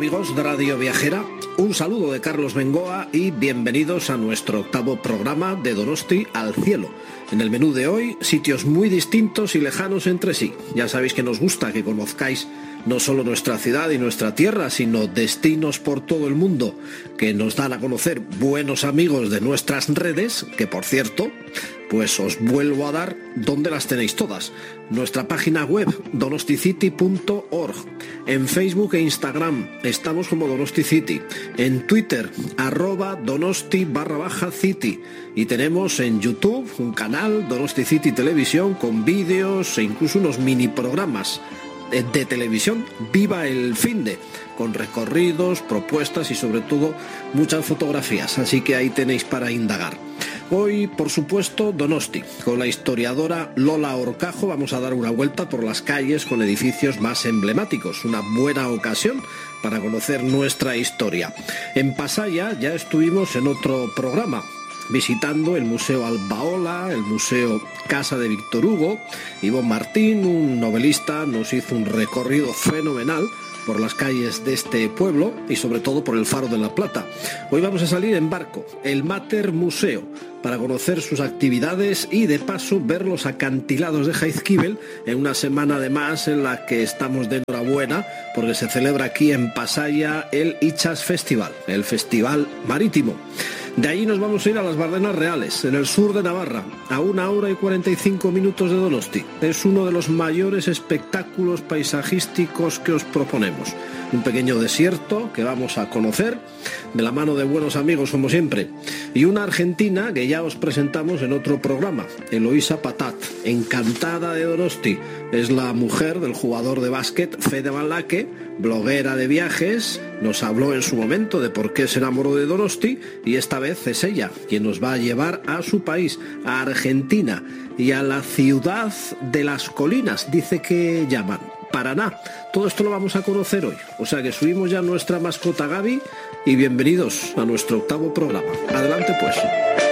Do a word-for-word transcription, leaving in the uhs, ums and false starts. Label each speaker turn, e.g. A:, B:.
A: amigos de Radio Viajera, un saludo de Carlos Bengoa y bienvenidos a nuestro octavo programa de Donosti al Cielo. En el menú de hoy, sitios muy distintos y lejanos entre sí. Ya sabéis que nos gusta que conozcáis no solo nuestra ciudad y nuestra tierra, sino destinos por todo el mundo que nos dan a conocer buenos amigos de nuestras redes, que por cierto, pues os vuelvo a dar donde las tenéis todas. Nuestra página web, donosticity punto org. En Facebook e Instagram estamos como Donosti City. En Twitter, arroba donosti barra baja city. Y tenemos en YouTube un canal, Donosti City Televisión, con vídeos e incluso unos mini programas de televisión, Viva el Finde, con recorridos, propuestas y sobre todo muchas fotografías, así que ahí tenéis para indagar. Hoy, por supuesto, Donosti. Con la historiadora Lola Horcajo vamos a dar una vuelta por las calles con edificios más emblemáticos, una buena ocasión para conocer nuestra historia. En Pasaia ya estuvimos en otro programa, visitando el Museo Albaola, el Museo Casa de Víctor Hugo. Ivonne Martín, un novelista, nos hizo un recorrido fenomenal por las calles de este pueblo y sobre todo por el Faro de la Plata. Hoy vamos a salir en barco, el Mater Museo, para conocer sus actividades y de paso ver los acantilados de Jaizkibel en una semana además en la que estamos de enhorabuena porque se celebra aquí en Pasaia el Itxas Festival, el Festival Marítimo. De allí nos vamos a ir a las Bardenas Reales, en el sur de Navarra, a una hora y cuarenta y cinco minutos de Donosti. Es uno de los mayores espectáculos paisajísticos que os proponemos. Un pequeño desierto que vamos a conocer de la mano de buenos amigos como siempre. Y una argentina que ya os presentamos en otro programa, Eloísa Patat, encantada de Donosti. Es la mujer del jugador de básquet Fede Van Laque, bloguera de viajes. Nos habló en su momento de por qué se enamoró de Donosti y esta vez es ella quien nos va a llevar a su país, a Argentina y a la ciudad de las colinas, dice que llaman Paraná. Todo esto lo vamos a conocer hoy, o sea que subimos ya nuestra mascota Gaby y bienvenidos a nuestro octavo programa. Adelante pues.